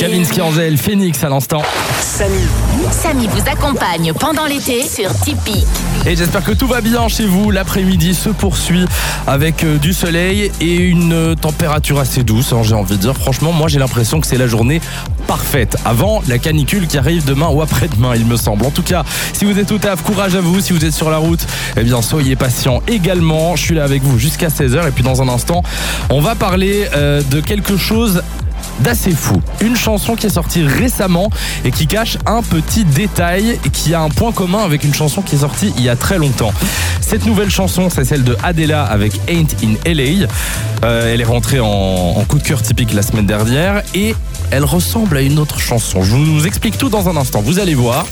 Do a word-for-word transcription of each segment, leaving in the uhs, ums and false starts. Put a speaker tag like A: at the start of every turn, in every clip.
A: Kavinsky Angèle, Phoenix à l'instant.
B: Samy.
C: Samy vous accompagne pendant l'été sur Tipeee.
A: Et j'espère que tout va bien chez vous. L'après-midi se poursuit avec euh, du soleil et une euh, température assez douce, hein, j'ai envie de dire. Franchement, moi j'ai l'impression que c'est la journée parfaite avant la canicule qui arrive demain ou après-demain, il me semble. En tout cas, si vous êtes au taf, courage à vous. Si vous êtes sur la route, eh bien soyez patients également. Je suis là avec vous jusqu'à seize heures et puis dans un instant, on va parler euh, de quelque chose d'assez fou. Une chanson qui est sortie récemment et qui cache un petit détail qui a un point commun avec une chanson qui est sortie il y a très longtemps. Cette nouvelle chanson, c'est celle de Adela avec Ain't in L A. Euh, elle est rentrée en, en coup de cœur typique la semaine dernière et elle ressemble à une autre chanson. Je vous explique tout dans un instant, vous allez voir.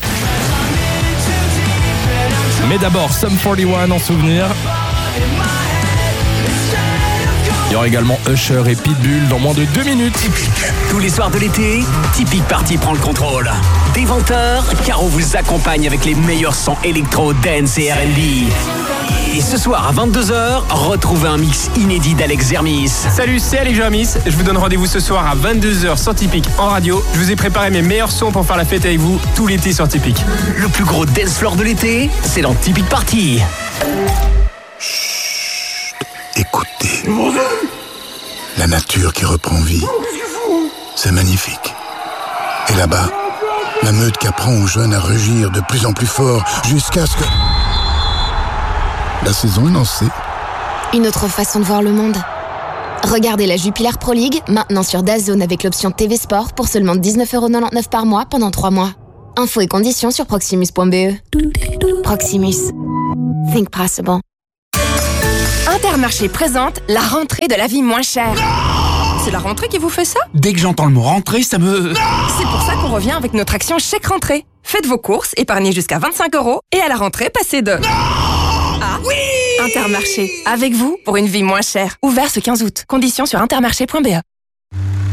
A: Mais d'abord, Sum quarante et un en souvenir. Il y aura également Usher et Pitbull dans moins de deux minutes.
B: Tous les soirs de l'été, Tipeee Party prend le contrôle. Dès vingt heures, Caro vous accompagne avec les meilleurs sons électro, dance et R and B. Et ce soir à vingt-deux heures, retrouvez un mix inédit d'Alex Zermis.
D: Salut, c'est Alex Zermis. Je vous donne rendez-vous ce soir à vingt-deux heures sur Tipeee en radio. Je vous ai préparé mes meilleurs sons pour faire la fête avec vous tout l'été sur Tipeee.
B: Le plus gros dance floor de l'été, c'est dans Tipeee Party.
E: Écoutez, la nature qui reprend vie, c'est magnifique. Et là-bas, la meute qui apprend aux jeunes à rugir de plus en plus fort jusqu'à ce que... La saison est lancée.
F: Une autre façon de voir le monde. Regardez la Jupiler Pro League, maintenant sur DAZN avec l'option T V Sport pour seulement dix-neuf euros quatre-vingt-dix-neuf par mois pendant trois mois. Infos et conditions sur proximus point b e. Proximus. Think possible.
G: Intermarché présente la rentrée de la vie moins chère. C'est la rentrée qui vous fait ça?
H: Dès que j'entends le mot rentrée, ça me...
G: C'est pour ça qu'on revient avec notre action chèque rentrée. Faites vos courses, épargnez jusqu'à vingt-cinq euros et à la rentrée, passez de... Ah oui! Intermarché, avec vous pour une vie moins chère. Ouvert ce quinze août. Conditions sur intermarché point b e.